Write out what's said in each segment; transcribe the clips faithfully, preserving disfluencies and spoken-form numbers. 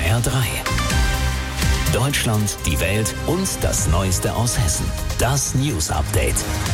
R drei. Deutschland, die Welt und das Neueste aus Hessen. Das News Update.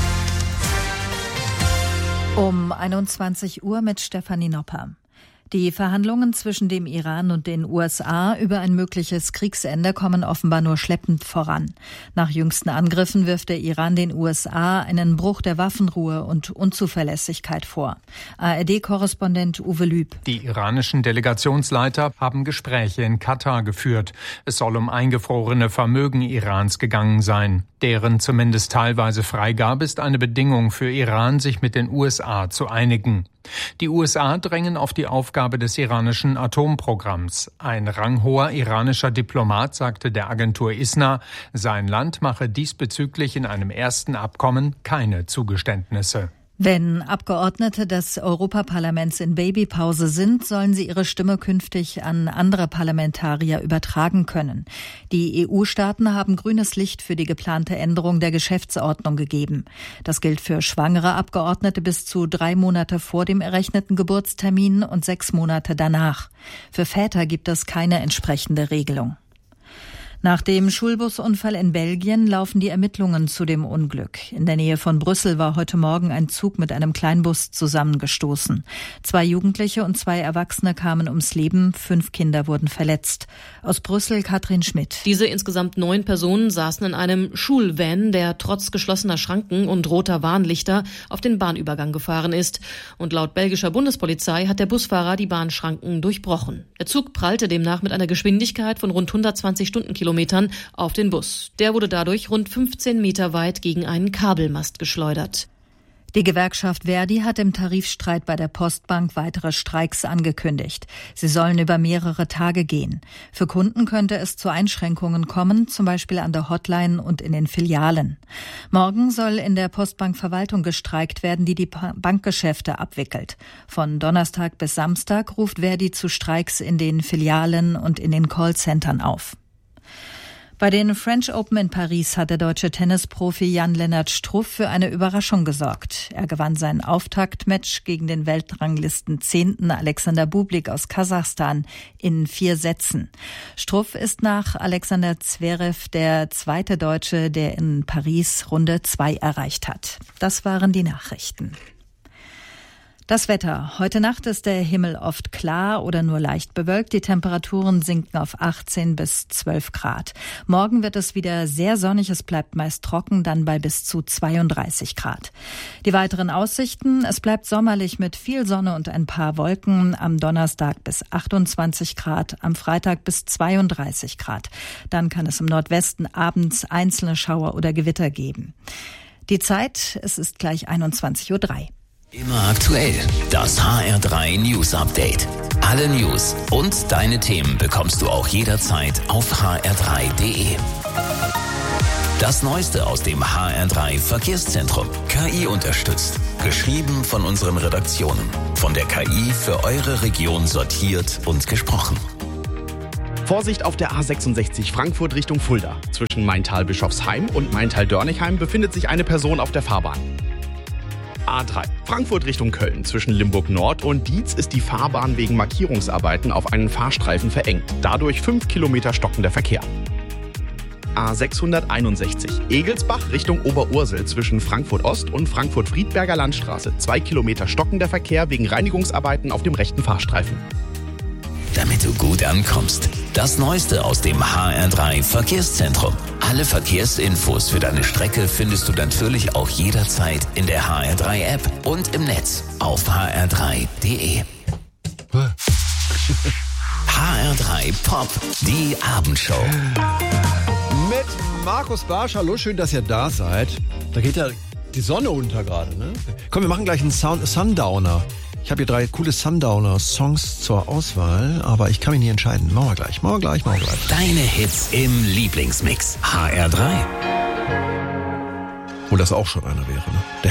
Um einundzwanzig Uhr mit Stefanie Nopper. Die Verhandlungen zwischen dem Iran und den U S A über ein mögliches Kriegsende kommen offenbar nur schleppend voran. Nach jüngsten Angriffen wirft der Iran den U S A einen Bruch der Waffenruhe und Unzuverlässigkeit vor. A R D-Korrespondent Uwe Lüb. Die iranischen Delegationsleiter haben Gespräche in Katar geführt. Es soll um eingefrorene Vermögen Irans gegangen sein. Deren zumindest teilweise Freigabe ist eine Bedingung für Iran, sich mit den U S A zu einigen. Die U S A drängen auf die Aufgabe des iranischen Atomprogramms. Ein ranghoher iranischer Diplomat sagte der Agentur ISNA, sein Land mache diesbezüglich in einem ersten Abkommen keine Zugeständnisse. Wenn Abgeordnete des Europaparlaments in Babypause sind, sollen sie ihre Stimme künftig an andere Parlamentarier übertragen können. Die E U-Staaten haben grünes Licht für die geplante Änderung der Geschäftsordnung gegeben. Das gilt für schwangere Abgeordnete bis zu drei Monate vor dem errechneten Geburtstermin und sechs Monate danach. Für Väter gibt es keine entsprechende Regelung. Nach dem Schulbusunfall in Belgien laufen die Ermittlungen zu dem Unglück. In der Nähe von Brüssel war heute Morgen ein Zug mit einem Kleinbus zusammengestoßen. Zwei Jugendliche und zwei Erwachsene kamen ums Leben, fünf Kinder wurden verletzt. Aus Brüssel Katrin Schmidt. Diese insgesamt neun Personen saßen in einem Schulvan, der trotz geschlossener Schranken und roter Warnlichter auf den Bahnübergang gefahren ist. Und laut belgischer Bundespolizei hat der Busfahrer die Bahnschranken durchbrochen. Der Zug prallte demnach mit einer Geschwindigkeit von rund hundertzwanzig Stundenkilometern auf den Bus. Der wurde dadurch rund fünfzehn Meter weit gegen einen Kabelmast geschleudert. Die Gewerkschaft Verdi hat im Tarifstreit bei der Postbank weitere Streiks angekündigt. Sie sollen über mehrere Tage gehen. Für Kunden könnte es zu Einschränkungen kommen, zum Beispiel an der Hotline und in den Filialen. Morgen soll in der Postbankverwaltung gestreikt werden, die die Bankgeschäfte abwickelt. Von Donnerstag bis Samstag ruft Verdi zu Streiks in den Filialen und in den Callcentern auf. Bei den French Open in Paris hat der deutsche Tennisprofi Jan-Lennart Struff für eine Überraschung gesorgt. Er gewann sein Auftaktmatch gegen den Weltranglistenzehnten Alexander Bublik aus Kasachstan in vier Sätzen. Struff ist nach Alexander Zverev der zweite Deutsche, der in Paris Runde zwei erreicht hat. Das waren die Nachrichten. Das Wetter. Heute Nacht ist der Himmel oft klar oder nur leicht bewölkt. Die Temperaturen sinken auf achtzehn bis zwölf Grad. Morgen wird es wieder sehr sonnig. Es bleibt meist trocken, dann bei bis zu zweiunddreißig Grad. Die weiteren Aussichten. Es bleibt sommerlich mit viel Sonne und ein paar Wolken. Am Donnerstag bis achtundzwanzig Grad, am Freitag bis zweiunddreißig Grad. Dann kann es im Nordwesten abends einzelne Schauer oder Gewitter geben. Die Zeit, es ist gleich einundzwanzig Uhr drei. Immer aktuell. Das H R drei News Update. Alle News und deine Themen bekommst du auch jederzeit auf h r drei punkt d e. Das Neueste aus dem H R drei Verkehrszentrum. K I unterstützt. Geschrieben von unseren Redaktionen. Von der K I für eure Region sortiert und gesprochen. Vorsicht auf der A sechsundsechzig Frankfurt Richtung Fulda. Zwischen Maintal-Bischofsheim und Maintal-Dörnigheim befindet sich eine Person auf der Fahrbahn. A drei. Frankfurt Richtung Köln. Zwischen Limburg Nord und Dietz ist die Fahrbahn wegen Markierungsarbeiten auf einen Fahrstreifen verengt. Dadurch fünf Kilometer stockender Verkehr. A sechshunderteinundsechzig. Egelsbach Richtung Oberursel zwischen Frankfurt Ost und Frankfurt-Friedberger Landstraße. Zwei Kilometer stockender Verkehr wegen Reinigungsarbeiten auf dem rechten Fahrstreifen. Damit du gut ankommst. Das Neueste aus dem H R drei Verkehrszentrum. Alle Verkehrsinfos für deine Strecke findest du natürlich auch jederzeit in der H R drei App und im Netz auf h r drei punkt d e. H R drei Pop, die Abendshow. Mit Markus Barsch, hallo, schön, dass ihr da seid. Da geht ja die Sonne unter gerade, ne? Komm, wir machen gleich einen Sound- Sundowner. Ich habe hier drei coole Sundowner-Songs zur Auswahl, aber ich kann mich nie entscheiden. Machen wir gleich, machen wir gleich, machen wir gleich. Deine Hits im Lieblingsmix. H R drei. Wo das auch schon einer wäre, ne? Der